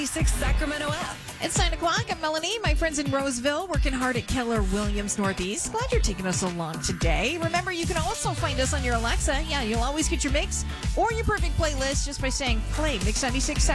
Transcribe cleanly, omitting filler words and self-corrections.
6 Sacramento app. It's 9 o'clock. I'm Melanie. My friends in Roseville working hard at Keller Williams Northeast. Glad you're taking us along today. Remember, you can also find us on your Alexa. Yeah, you'll always get your mix or your perfect playlist just by saying play Mix 96